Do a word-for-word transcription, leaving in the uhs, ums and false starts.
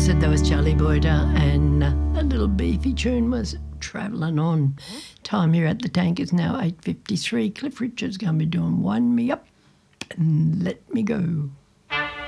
said that was Charlie Boyder, and uh, a little beefy tune was Travelling On. Time here at the tank is now eight fifty-three. Cliff Richard's going to be doing Wind Me Up and Let Me Go.